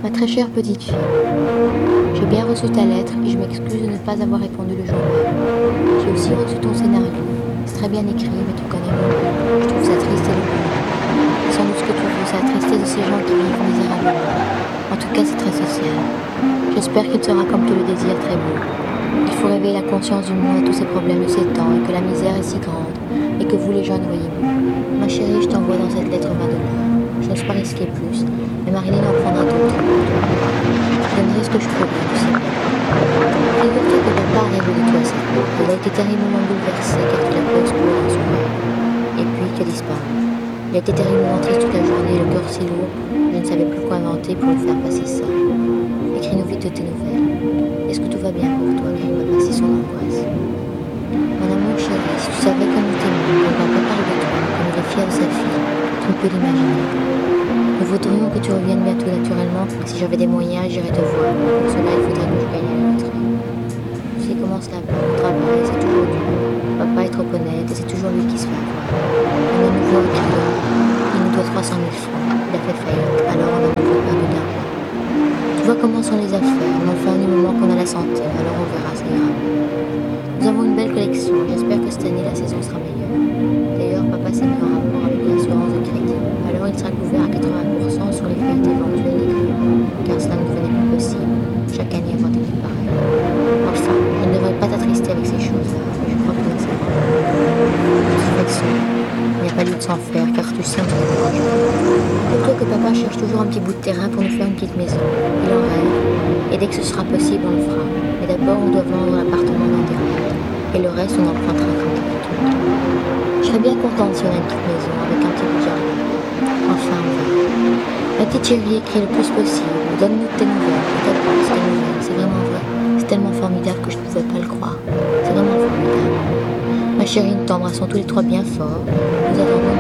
Ma très chère petite fille, j'ai bien reçu ta lettre et je m'excuse de ne pas avoir répondu le jour même. J'ai aussi reçu ton scénario. C'est très bien écrit, mais tu connais mon goût. Je trouve ça triste et lourd. C'est sans doute ce que tu veux, c'est la tristesse de ces gens qui vivent misérablement. En tout cas, c'est très social. J'espère qu'il sera comme tu le désires très beau. Il faut réveiller la conscience du monde à tous ces problèmes de ces temps et que la misère est si grande et que vous les jeunes voyez mieux. Ma chérie, je t'envoie dans cette lettre 20 $. Je n'ose pas risquer plus, mais Marilyn en prendra d'autres pour toi. Je donnerai ce que je pourrai, tu sais bien. Figure-toi que papa a rêvé de toi cette nuit. Il a été terriblement bouleversé car tu l'as pris au secours dans son rêve. Et puis tu as disparu. Il a été terriblement triste toute la journée, le cœur si lourd, je ne savais plus quoi inventer pour le faire passer ça. Écris-nous vite de tes nouvelles. Est-ce que tout va bien pour toi car il m'a passé son angoisse. Mon amour chéri, si tu savais comme il t'aime, comme papa parle de toi, comme il est fier de sa fille, tu ne peux l'imaginer. Nous voudrions que tu reviennes bientôt naturellement, si j'avais des moyens, j'irais te voir. Pour cela, il faudrait que je gagne la loterie. Tu sais comment cela va, au travail, c'est toujours dur. Papa est trop honnête et c'est toujours lui qui se fait avoir. On a nouveau un client, il nous doit 300 000 francs. Il a fait faillite, alors on a nouveau perdu d'argent. Tu vois comment sont les affaires, mais enfin du moment qu'on a la santé, alors on verra, ça ira. Nous avons une belle collection, j'espère que cette année la saison sera meilleure. D'ailleurs, papa s'est mis en rapport avec l'assurance de crédit, alors il sera couvert à 80% sur les faillites éventuelles des clients, car cela ne devenait plus possible, chaque année avant des coups pareils. Enfin, je ne devrais pas t'attrister avec ces choses-là, mais je crois que c'est bon. De toute façon, il n'y a pas lieu de s'en faire, car tu sais, on se dérange. Plutôt que papa cherche toujours un petit bout de terrain pour nous faire une petite maison. Il en rêve, et dès que ce sera possible, on le fera. Mais d'abord, on doit vendre l'appartement dans des rentes, et le reste, on empruntera comme d'habitude. Je serais bien contente si on a une petite maison, avec un petit budget. Enfin, on verra. Ma petite chérie, écris le plus possible, donne-nous tes nouvelles, peut-être pas tes nouvelles, c'est vraiment vrai. C'est tellement formidable que je ne pouvais pas le croire. C'est vraiment formidable. Ma chérie, nous t'embrassons tous les trois bien fort. Nous attendons